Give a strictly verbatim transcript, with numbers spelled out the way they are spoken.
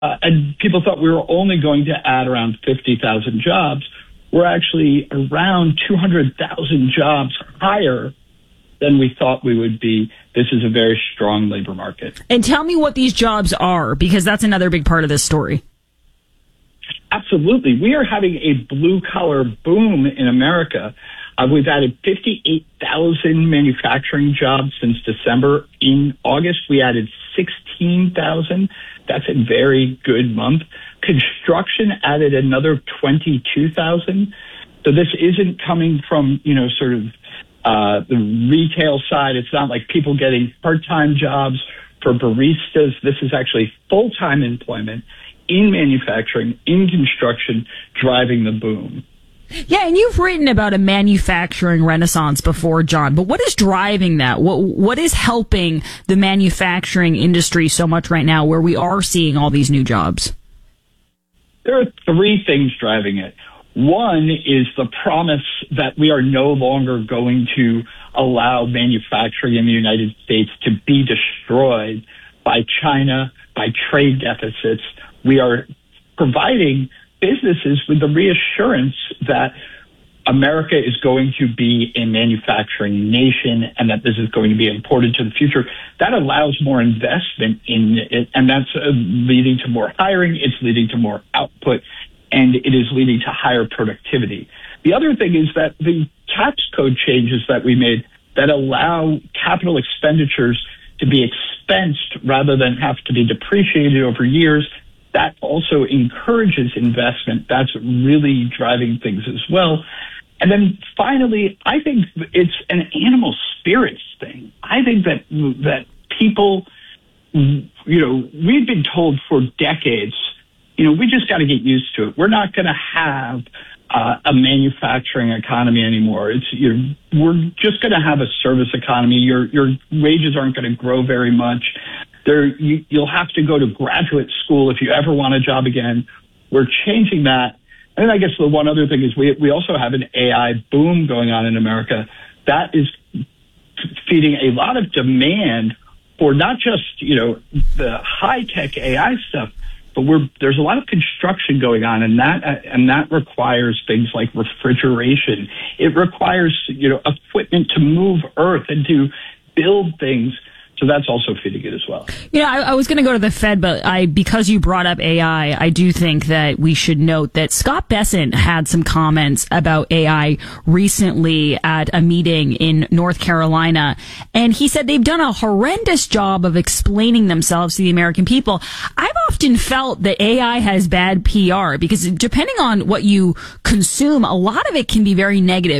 Uh, and people thought we were only going to add around fifty thousand jobs. We're actually around two hundred thousand jobs higher than we thought we would be. This is a very strong labor market. And tell me what these jobs are, because that's another big part of this story. Absolutely. We are having a blue-collar boom in America. Uh, we've added fifty-eight thousand manufacturing jobs since December. In August, we added sixteen thousand. That's a very good month. Construction added another twenty-two thousand. So this isn't coming from, you know, sort of uh, the retail side. It's not like people getting part-time jobs for baristas. This is actually full-time employment in manufacturing, in construction, driving the boom. Yeah, and you've written about a manufacturing renaissance before, John, but what is driving that? What What is helping the manufacturing industry so much right now where we are seeing all these new jobs? There are three things driving it. One is the promise that we are no longer going to allow manufacturing in the United States to be destroyed by China, by trade deficits. We are providing businesses with the reassurance that America is going to be a manufacturing nation and that this is going to be important to the future. That allows more investment in it, and that's uh, leading to more hiring. It's leading to more output, and it is leading to higher productivity. The other thing is that the tax code changes that we made that allow capital expenditures to be expensed rather than have to be depreciated over years, that also encourages investment. That's really driving things as well. And then finally, I think it's an animal spirits thing. I think that that people, you know, we've been told for decades, you know, we just got to get used to it. We're not going to have uh, a manufacturing economy anymore. It's you know, we're just going to have a service economy. Your your wages aren't going to grow very much. There, you, you'll have to go to graduate school if you ever want a job again. We're changing that. And then I guess the one other thing is we we also have an A I boom going on in America that is feeding a lot of demand for not just, you know, the high-tech A I stuff, but we're, there's a lot of construction going on, and that and that requires things like refrigeration. It requires, you know, equipment to move earth and to build things. So that's also feeding it as well. You know, I, I was going to go to the Fed, but I, because you brought up A I, I do think that we should note that Scott Bessent had some comments about A I recently at a meeting in North Carolina. And he said they've done a horrendous job of explaining themselves to the American people. I've often felt that A I has bad P R because depending on what you consume, a lot of it can be very negative.